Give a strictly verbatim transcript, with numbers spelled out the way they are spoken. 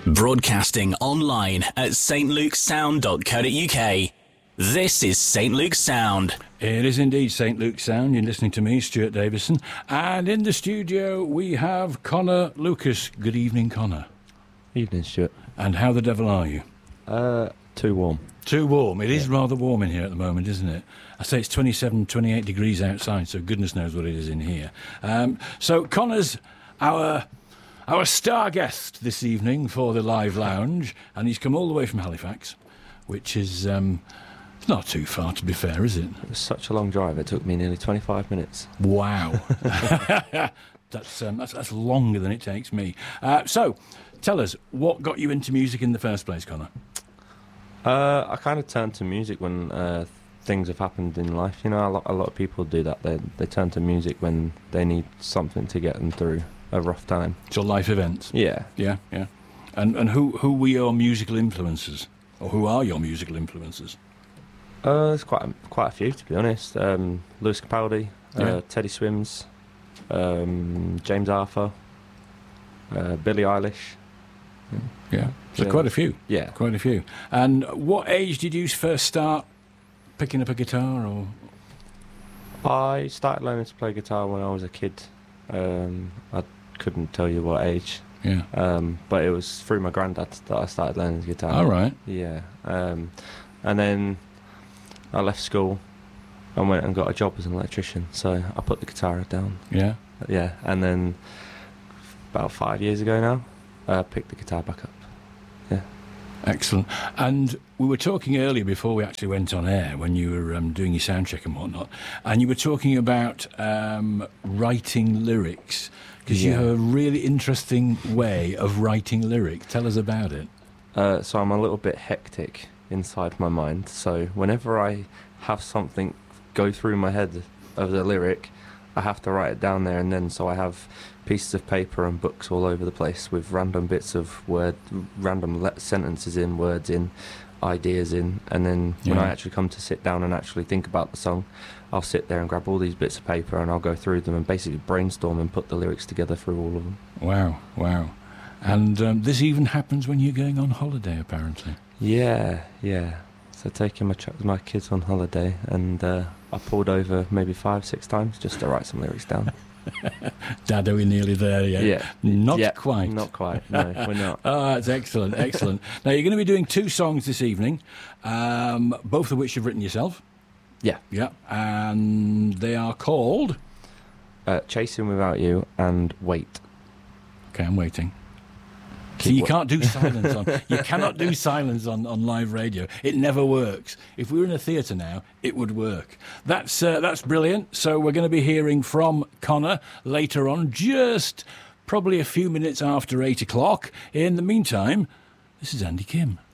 Broadcasting online at s t luke's sound dot co dot u k. This is Saint Luke's Sound. It is indeed Saint Luke's Sound. You're listening to me, Stuart Davison. And in the studio, we have Connor Lucas. Good evening, Connor. Evening, Stuart. And how the devil are you? Uh, too warm. Too warm. It is rather warm in here at the moment, isn't it? I say it's twenty-seven, twenty-eight degrees outside, so goodness knows what it is in here. Um, so Connor's our... Our star guest this evening for the Live Lounge, and he's come all the way from Halifax, which is um, it's not too far, to be fair, is it? It was such a long drive. It took me nearly twenty-five minutes. Wow. that's, um, that's that's longer than it takes me. Uh, so, tell us, what got you into music in the first place, Connor? Uh, I kind of turned to music when uh, things have happened in life. You know, a lot, a lot of people do that. They they turn to music when they need something to get them through a rough time. So life events. Yeah. Yeah, yeah. And and who, who were your musical influences? Or who are your musical influences? Uh, there's quite a, quite a few, to be honest. Um, Lewis Capaldi, uh, Yeah. Teddy Swims, um, James Arthur, uh, Billie Eilish. Yeah. So Yeah. quite a few. Yeah. Quite a few. And what age did you first start picking up a guitar? Or I started learning to play guitar when I was a kid. Um, I couldn't tell you what age. Yeah. Um, but it was through my granddad that I started learning guitar. All right. Yeah. Um, and then I left school and went and got a job as an electrician. So I put the guitar down. Yeah. Yeah. And then about five years ago now, I picked the guitar back up. Yeah. Excellent. And we were talking earlier before we actually went on air when you were um, doing your sound check and whatnot, and you were talking about um, writing lyrics, because you Yeah. have a really interesting way of writing lyrics. Tell us about it. Uh, so I'm a little bit hectic inside my mind. So whenever I have something go through my head of the lyric, I have to write it down there and then. So I have pieces of paper and books all over the place with random bits of word, random le- sentences in, words in, ideas in, and then when Yeah. I actually come to sit down and actually think about the song, I'll sit there and grab all these bits of paper and I'll go through them and basically brainstorm and put the lyrics together through all of them. Wow, wow. And um, this even happens when you're going on holiday, apparently. Yeah, yeah. So taking my ch- my kids on holiday, and uh, I pulled over maybe five, six times just to write some lyrics down. Dad, are we nearly there yet? Yeah. Not Yeah, quite. Not quite. No, we're not. Oh, that's excellent, excellent. Now, you're going to be doing two songs this evening, um, both of which you've written yourself. Yeah. Yeah. And they are called... Uh, Chasing Without You and Wait. Okay, I'm waiting. Keep So you wa- can't do silence on... You cannot do silence on, on live radio. It never works. If we were in a theatre now, it would work. That's uh, that's brilliant. So we're going to be hearing from Connor later on, just probably a few minutes after eight o'clock. In the meantime, this is Andy Kim.